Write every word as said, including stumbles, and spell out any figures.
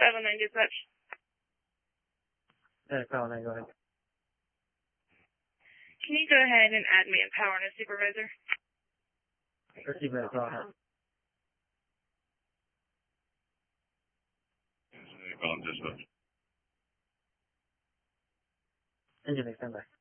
five one nine dispatch. Yeah, five one nine, go ahead. Can you go ahead and add manpower and a supervisor? Receive that, go ahead. Call dispatch. Engine, stand by.